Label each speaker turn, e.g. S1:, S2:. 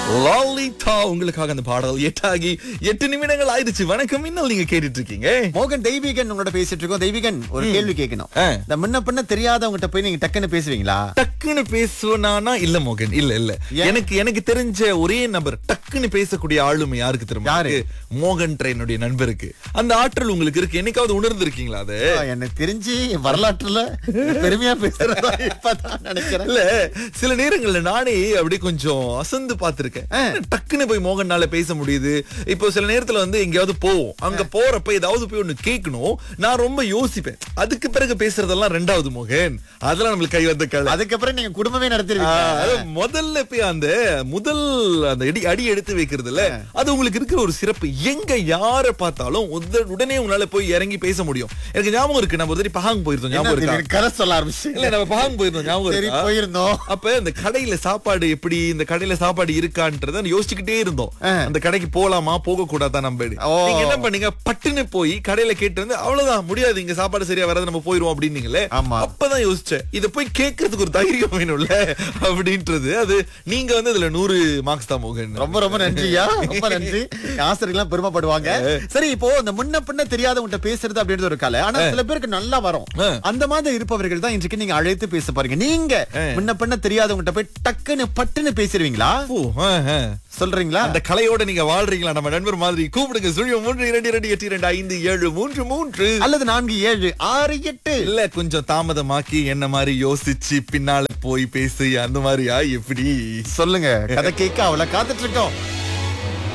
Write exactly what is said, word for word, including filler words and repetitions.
S1: லாலிதா உங்களுக்காக அந்த பாடல் எட்டாகி எட்டு நிமிடங்கள் ஆயிடுச்சு. வணக்கம், இன்னும் நீங்க கேட்டுட்டு இருக்கீங்க.
S2: மோகன் தெய்வீகன் உங்களோட பேசிட்டு இருக்கோம். தெய்வீகன், ஒரு கேள்வி கேட்கணும்.
S1: ஆ.
S2: இந்த முன்ன பின்ன தெரியாதவங்கிட்ட போய் நீங்க டக்குன்னு பேசுவீங்களா?
S1: டக்குன்னு பேசுவனானா இல்ல மோகன், இல்ல இல்ல.
S2: ஏன்?
S1: எனக்கு எனக்கு தெரிஞ்ச ஒரே நபர் டக்குன்னு பேசக்கூடிய ஆளுமை யாருக்கு தெரியுமா?
S2: யாரு?
S1: மோகன் என்னுடைய நண்பருக்கு. அந்த ஆற்றல் உங்களுக்கு இருக்கு. என்னைக்காவது உணர்ந்திருக்கீங்களா அது?
S2: ஆ, எனக்கு தெரிஞ்சு வரலாற்றுல பெருமையா பேசுறதா இப்பதான் நினைக்கிறேன்.
S1: இல்ல, சில நேரங்கள்ல நானே அப்படியே கொஞ்சம் அசந்து பார்த்திருக்கேன். டக்குன்னு போய் மோகன்னால பேச முடியுது. இப்போ சில நேரத்துல வந்து எங்கேயாவது போவோம், அங்க போறப்ப ஏதாவது போய் ஒண்ணு கேட்கணும், நான் ரொம்ப யோசிப்பேன். அதுக்கு பிறகு பேசுறதெல்லாம் ரெண்டாவது மோகன். அதெல்லாம் நம்மளுக்கு கை வந்த கலை.
S2: அதுக்கப்புறம் நீங்க குடும்பமே
S1: ஆ,
S2: நடத்திருவீங்க.
S1: அது முதல்ல போய் அந்த முதல் அந்த அடி அடி எடுத்து வைக்கிறதுல அது உங்களுக்கு இருக்கிற ஒரு சிறப்பு. எங்க யாரை பார்த்தாலும் உத- உடனே உங்களால போய் இறங்கி பேச முடியும். எனக்கு ஞாபகம் இருக்கு, நம்ம ஒரு தடவை பஹாங் போயிருந்தோம். ஞாபகம்
S2: என்ன
S1: இருக்கா?
S2: திடீர்னு கதை சொல்ல ஆரம்பிச்சு.
S1: இல்ல, நம்ம பஹாங் போயிருந்தோம். ஞாபகம்
S2: சரி,
S1: இருக்கா?
S2: போயிருந்தோம்.
S1: அப்ப இந்த கடையில சாப்பாடு எப்படி, இந்த கடையில சாப்பாடு இருக்கான்றத யோசிச்சுக்கிட்டே இருந்தோம்.
S2: ஆ.
S1: அந்த கடைக்கு போலாமா போக கூடாதா நம்ம.
S2: ஓ.
S1: நீங்க என்ன பண்ணீங்க, பட்டுன்னு போய் கடையில கேட்டு வந்து அவ்வளவுதான், முடியாது, இங்க சாப்பாடு சரியா வராது, நம்ம போயிருவோம் அப்படின்னீங்களே.
S2: ஆமா.
S1: அப்பதான் யோசிச்சேன், இத போய் கேட்கறதுக்கு ஒரு தைரியம் வேணும்ல அப்படின்றது. அது நீங்க வந்து அதுல நூறு மார்க்ஸ் தான் மோகன்.
S2: ரொம்ப ரொம்ப நன்றியா, ரொம்ப நன்றி. ஆசிரியர்கள்லாம் பெருமைப்படுவாங்க. சரி, இப்போ இந்த முன்ன பின்ன தெரியாதவங்கிட்ட பேசுறது அப்படின்றது ஒரு கலை. ஆனா சில பேருக்கு நல்லா வரும்.
S1: ஆ.
S2: அந்த மாதிரி இருப்பவர்கள் தான் இன்றைக்கு நீங்க அழைத்து பேச போறீங்க. நீங்க முன்ன பின்ன தெரியாதவங்கிட்ட போய் டக்குன்னு பட்டுன்னு பேசிடுவீங்களா?
S1: ஓ, ஆ, ஆ.
S2: சொல்றீங்களா?
S1: அந்த கலையோட நீங்க வாழ்றீங்களா? நம்ம நண்பர் மாதிரி கூப்பிடுங்க. சுழியம் மூன்று இரண்டு இரண்டு எட்டு இரண்டு ஐந்து ஏழு மூன்று மூன்று
S2: அல்லது நான்கு ஏழு ஆறு எட்டு.
S1: இல்ல, கொஞ்சம் தாமதமாக்கி என்ன மாதிரி யோசிச்சு பின்னால போய் பேசி அந்த மாதிரியா எப்படி?
S2: சொல்லுங்க, கதை கேட்க அவளை காத்துட்டு இருக்கோம்.